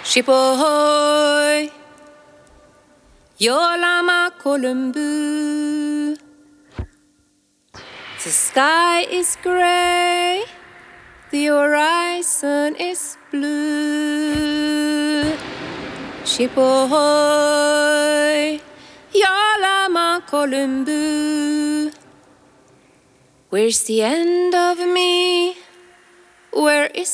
Ship ahoy, Yolama Columbu. The sky is gray, the horizon is blue. Ship ahoy, Yolama Columbu. Where's the end of me? Where is